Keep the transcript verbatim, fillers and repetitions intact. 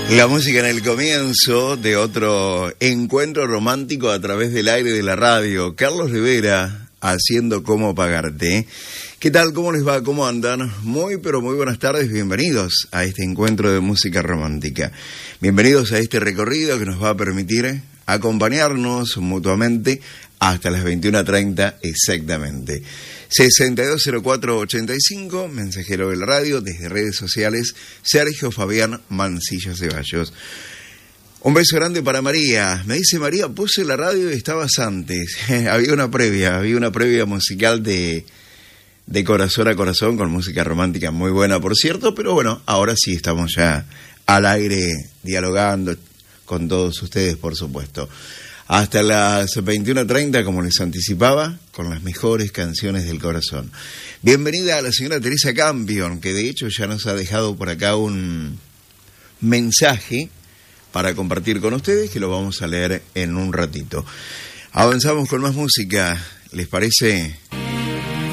La música en el comienzo de otro encuentro romántico a través del aire de la radio. Carlos Rivera haciendo Cómo Pagarte. ¿Qué tal? ¿Cómo les va? ¿Cómo andan? Muy pero muy buenas tardes. Bienvenidos a este encuentro de música romántica. Bienvenidos a este recorrido que nos va a permitir acompañarnos mutuamente hasta las veintiuna treinta exactamente. sesenta y dos cero cuatro ochenta y cinco, mensajero de la radio, desde redes sociales, Sergio Fabián Mancilla Ceballos. Un beso grande para María. Me dice María, puse la radio y estabas antes. había una previa, había una previa musical de, de corazón a corazón, con música romántica muy buena, por cierto, pero bueno, ahora sí estamos ya al aire, dialogando con todos ustedes, por supuesto. Hasta las veintiuna treinta, como les anticipaba, con las mejores canciones del corazón. Bienvenida a la señora Teresa Campion, que de hecho ya nos ha dejado por acá un mensaje para compartir con ustedes, que lo vamos a leer en un ratito. Avanzamos con más música, ¿les parece?